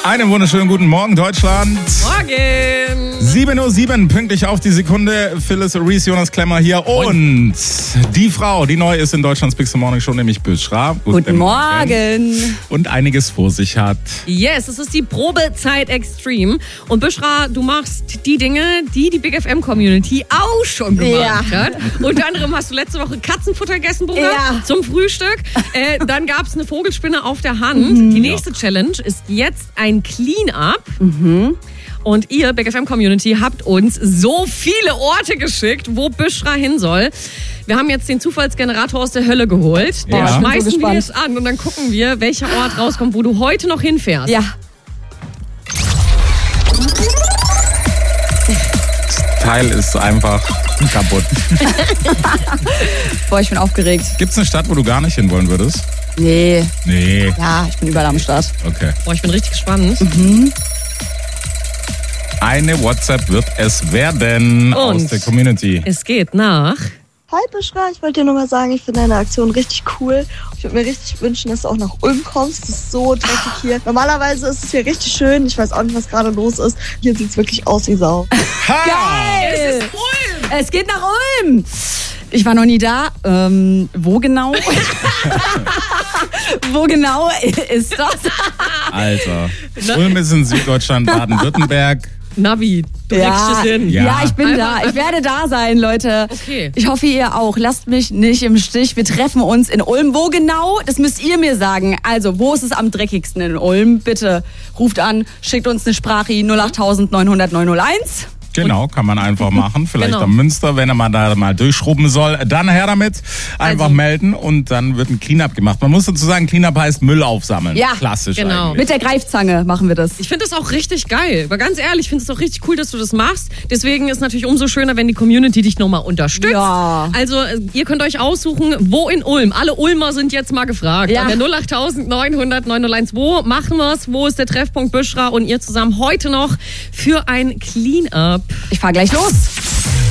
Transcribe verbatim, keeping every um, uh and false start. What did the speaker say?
Einen wunderschönen guten Morgen, Deutschland. Morgen. sieben Uhr sieben, pünktlich auf die Sekunde. Phyllis Reese, Jonas Klemmer hier. Und die Frau, die neu ist in Deutschlands Big Morning Show, nämlich Büschra. Guten Morgen. Und einiges vor sich hat. Yes, es ist die Probezeit Extreme. Und Büschra, du machst die Dinge, die die Big F M-Community auch schon gemacht Ja. hat. Unter anderem hast du letzte Woche Katzenfutter gegessen, Bruder, Ja. zum Frühstück. Äh, dann gab es eine Vogelspinne auf der Hand. Mhm. Die nächste Challenge ist jetzt ein Clean-Up. Mhm. Und ihr, Big F M-Community, habt uns so viele Orte geschickt, wo Büschra hin soll. Wir haben jetzt den Zufallsgenerator aus der Hölle geholt. Den Ja. schmeißen Ich bin so wir gespannt. jetzt an und dann gucken wir, welcher Ort rauskommt, wo du heute noch hinfährst. Ja. Teil ist einfach kaputt. Boah, ich bin aufgeregt. Gibt's eine Stadt, wo du gar nicht hin wollen würdest? Nee. Nee. Ja, ich bin überall am Start. Okay. Boah, ich bin richtig gespannt. Eine WhatsApp wird es werden aus Und? der Community. Es geht nach... Hi Büschra, ich wollte dir nur mal sagen, ich finde deine Aktion richtig cool. Ich würde mir richtig wünschen, dass du auch nach Ulm kommst. Es ist so dreckig hier. Normalerweise ist es hier richtig schön. Ich weiß auch nicht, was gerade los ist. Hier sieht es wirklich aus wie Sau. Geil! Es geht nach Ulm! Ich war noch nie da. Ähm, wo genau? Wo genau ist das? Alter. Ulm ist in Süddeutschland, Baden-Württemberg. Navi, du Ja. kriegst es hin. Ja. Ja, ich bin Einfach- da. Ich werde da sein, Leute. Okay. Ich hoffe, ihr auch. Lasst mich nicht im Stich. Wir treffen uns in Ulm. Wo genau? Das müsst ihr mir sagen. Also, wo ist es am dreckigsten in Ulm? Bitte ruft an, schickt uns eine Sprache null acht neun null null neun null eins. Genau, kann man einfach machen. Vielleicht Genau. am Münster, wenn er mal da mal durchschrubben soll. Dann her damit. Einfach Also- melden und dann wird ein Cleanup gemacht. Man muss dazu sagen, Cleanup heißt Müll aufsammeln. Ja, Klassisch genau. eigentlich. Mit der Greifzange machen wir das. Ich finde das auch richtig geil. Aber ganz ehrlich, ich finde es auch richtig cool, dass du das machst. Deswegen ist natürlich umso schöner, wenn die Community dich nochmal unterstützt. Ja. Also äh, ihr könnt euch aussuchen, wo in Ulm. Alle Ulmer sind jetzt mal gefragt. Ja. An der null acht neun null null neun null eins. Wo machen wir es? Wo ist der Treffpunkt Büschra? Und ihr zusammen heute noch für ein Clean-Up. Ich fahr gleich los.